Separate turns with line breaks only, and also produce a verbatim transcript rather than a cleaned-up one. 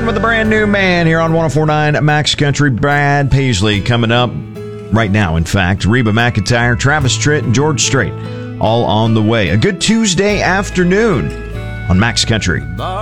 with the brand new man here on one oh four point nine Max Country. Brad Paisley coming up right now, in fact. Reba McEntire, Travis Tritt, and George Strait all on the way. A good Tuesday afternoon on Max Country.